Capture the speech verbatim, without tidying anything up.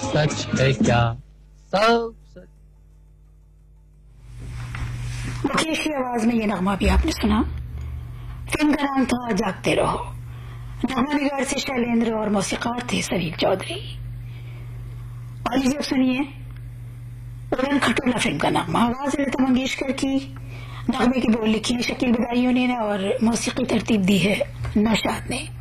सच है क्या, सब सच। मुकेश की आवाज में ये नगमा भी आपने सुना। फिल्म का नाम था जागते रहो। नगमा निगार से शैलेंद्र और मौसीकार थे सलील चौधरी। और लीजिए अब सुनिए उड़न खटोला फिल्म का नगमा। आवाज लता मंगेशकर की, नगमे की बोल लिखी है शकील बदायूनी ने और मौसीकी तरतीब दी है नौशाद ने।